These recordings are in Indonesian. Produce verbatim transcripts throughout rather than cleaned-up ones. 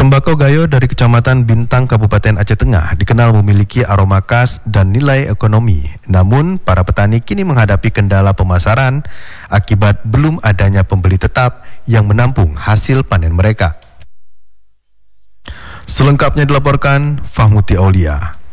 Tembakau gayo dari Kecamatan Bintang, Kabupaten Aceh Tengah dikenal memiliki aroma khas dan nilai ekonomi. Namun, para petani kini menghadapi kendala pemasaran akibat belum adanya pembeli tetap yang menampung hasil panen mereka. Selengkapnya dilaporkan Fahmuti Aulia.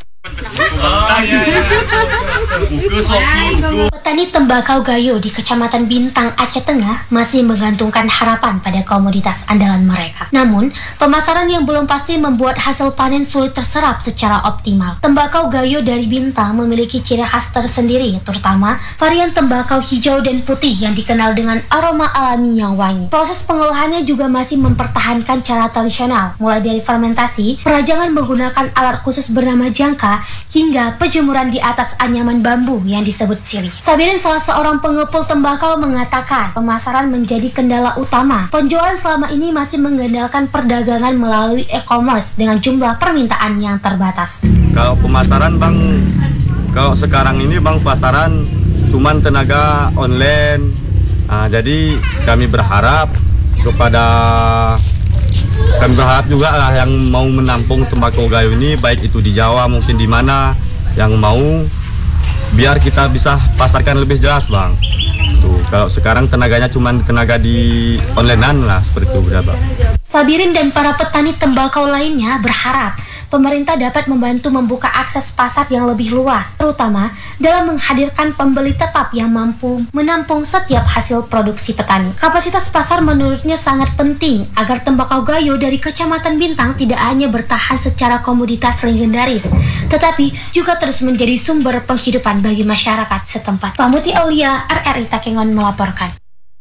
Petani tembakau gayo di Kecamatan Bintang, Aceh Tengah masih menggantungkan harapan pada komoditas andalan mereka. Namun, pemasaran yang belum pasti membuat hasil panen sulit terserap secara optimal. Tembakau gayo dari Bintang memiliki ciri khas tersendiri, terutama varian tembakau hijau dan putih yang dikenal dengan aroma alami yang wangi. Proses pengolahannya juga masih mempertahankan cara tradisional, mulai dari fermentasi, perajangan menggunakan alat khusus bernama jangka, hingga penjemuran di atas anyaman bambu yang disebut silih. Sabirin, salah seorang pengepul tembakau, mengatakan pemasaran menjadi kendala utama. Penjualan selama ini masih mengandalkan perdagangan melalui e-commerce dengan jumlah permintaan yang terbatas. Kalau pemasaran bang, kalau sekarang ini bang pasaran cuman tenaga online. Nah, jadi kami berharap kepada kami berharap juga lah yang mau menampung tembakau gayo ini, baik itu di Jawa mungkin di mana yang mau, biar kita bisa pasarkan lebih jelas bang. Tuh, kalau sekarang tenaganya cuma tenaga di onlinean lah seperti itu berapa. Sabirin dan para petani tembakau lainnya berharap pemerintah dapat membantu membuka akses pasar yang lebih luas, terutama dalam menghadirkan pembeli tetap yang mampu menampung setiap hasil produksi petani. Kapasitas pasar menurutnya sangat penting agar tembakau gayo dari Kecamatan Bintang tidak hanya bertahan secara komoditas legendaris, tetapi juga terus menjadi sumber penghidupan bagi masyarakat setempat. Fahmuti Aulia, R R I Takengon melaporkan.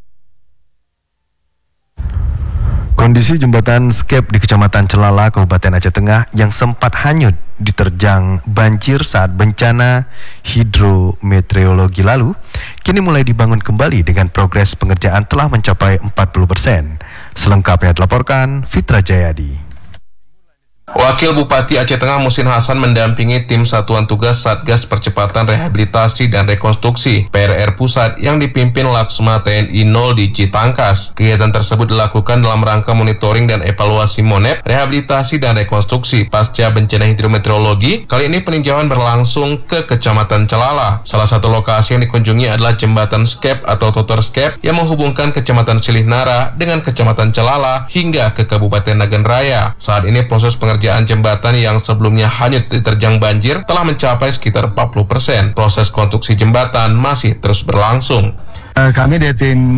Kondisi jembatan skep di Kecamatan Celala, Kabupaten Aceh Tengah yang sempat hanyut diterjang banjir saat bencana hidrometeorologi lalu, kini mulai dibangun kembali dengan progres pengerjaan telah mencapai empat puluh persen. Selengkapnya dilaporkan Fitra Jayadi. Wakil Bupati Aceh Tengah Muhsin Hasan mendampingi tim Satuan Tugas Satgas Percepatan Rehabilitasi dan Rekonstruksi P R R Pusat yang dipimpin Laksma T N I nol di Citangkas. Kegiatan tersebut dilakukan dalam rangka monitoring dan evaluasi MONEP, rehabilitasi dan rekonstruksi pasca bencana hidrometeorologi. Kali ini peninjauan berlangsung ke Kecamatan Celala. Salah satu lokasi yang dikunjungi adalah jembatan skep atau Totor Skep yang menghubungkan Kecamatan Silih Nara dengan Kecamatan Celala hingga ke Kabupaten Nagan Raya. Saat ini proses pengerjaan Pengerjaan jembatan yang sebelumnya hanyut diterjang banjir telah mencapai sekitar empat puluh persen. Proses konstruksi jembatan masih terus berlangsung. Kami di tim